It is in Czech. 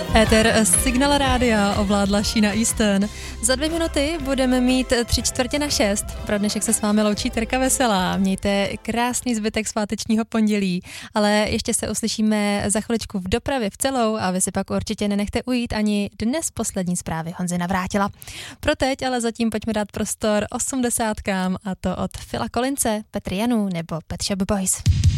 Éter Signal Rádia ovládla Sheena Easton. Za 2 minuty budeme mít 5:45. Pro dnešek se s vámi loučí Terka Veselá. Mějte krásný zbytek svátečního pondělí, ale ještě se uslyšíme za chviličku v dopravě v celou a vy si pak určitě nenechte ujít ani dnes poslední zprávy Honzy Navrátila. Pro teď ale zatím pojďme dát prostor 80kám a to od Phila Collinse, Petr Janu nebo Pet Shop Boys.